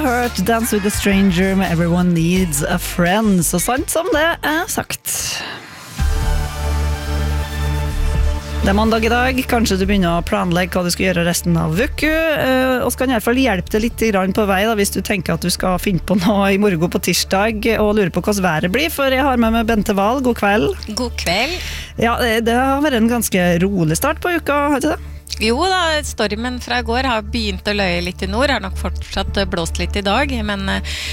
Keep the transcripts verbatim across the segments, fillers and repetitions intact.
hørt Dance with a Stranger med Everyone Needs a Friend. Så sant som det er sagt. Det er mandag i dag. Kanskje du begynner å planlegge hva du skal gjøre resten av uka. Og skal i hvert fall hjelpe deg litt på vei da, hvis du tenker at du skal finne på noe i morgen på tirsdag og lurer på hvordan været blir. For jeg har med meg Bente Wahl. God kveld. God kveld. Ja, det har vært en ganske rolig start på uka, har ikke det? Jo da, stormen fra i går har begynt å løye litt i nord, har nok fortsatt blåst litt i dag, men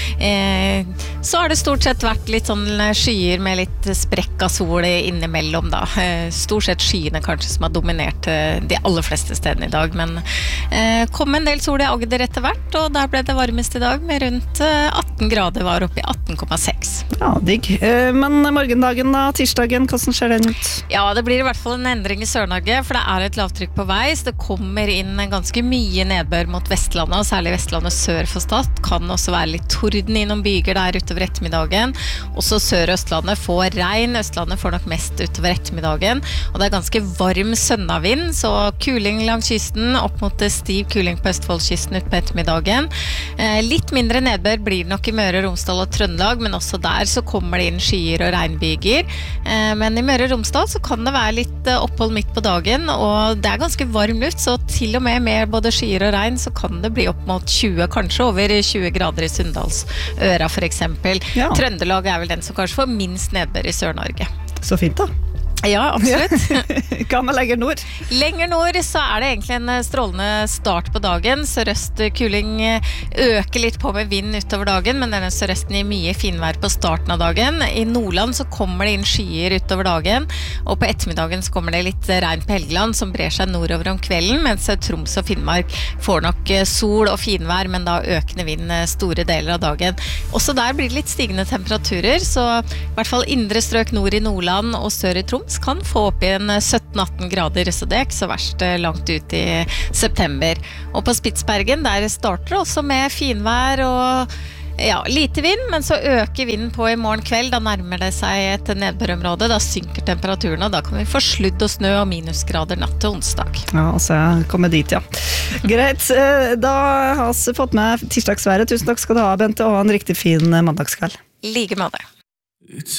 eh, så har det stort sett vært litt sånn skyer med litt sprekk av sol innimellom da. Eh, stort sett skyene kanskje som har dominert eh, de aller fleste stedene i dag, men eh, kom en del sol i Agder etter hvert, og der ble det varmest i dag med rundt eh, atten grader, var oppe i atten komma seks. Ja, digg. Eh, men morgendagen da, tirsdagen, hvordan ser den ut? Ja, det blir i hvert fall en endring i Sør-Norge, for det er et lavtrykk på vei. Det kommer inn ganske mye nedbør mot Vestlandet, og særlig Vestlandet sør for Stad. Kan også være litt torden i noen byger der utover ettermiddagen. Også sør- og Østlandet får regn. Østlandet får nok mest utover ettermiddagen. Og det er ganske varm sønnavind, så kuling langs kysten, opp mot stiv kuling på Østfoldskysten ut på ettermiddagen. Eh, litt mindre nedbør blir det nok i Møre og Romsdal og Trøndelag, men også der så kommer det inn skyer og regnbyger. Eh, men i Møre og Romsdal så kan det være litt opphold midt på dagen, og det er ganske varm luft, så til og med med både skyer og regn så kan det bli opp mot tjue, kanskje over tjue grader i Sunndalsøra for eksempel. Ja. Trøndelag er vel den som kanskje får minst nedbør i Sør-Norge. Så fint da. Ja, absolutt. Hva med lenger nord? Lenger nord så er det egentlig en strålende start på dagen. Sørøst kuling øker litt på med vind utover dagen, men denne sørøsten gir mye finvær på starten av dagen. I Nordland så kommer det inn skyer utover dagen, og på ettermiddagen så kommer det litt regn på Helgeland som brer seg nordover om kvelden, mens Troms og Finnmark får nok sol og finvær, men da økende vind store deler av dagen. Også der blir det litt stigende temperaturer, så i hvert fall indre strøk nord i Nordland og sør i Troms kan få opp i en sytten atten grader, så det er ikke så verst langt ut i september. Og på Spitsbergen, der starter det også med finvær og ja, lite vind, men så øker vinden på i morgen kveld, da nærmer det seg et nedbørområde, da synker temperaturen, og da kan vi få sludd og snø og minusgrader natt til onsdag. Ja, så jeg kommer dit, ja. Greit, da har vi fått med tirsdagsværet. Tusen takk skal du ha, Bente, og en riktig fin mandagskveld. Like med det.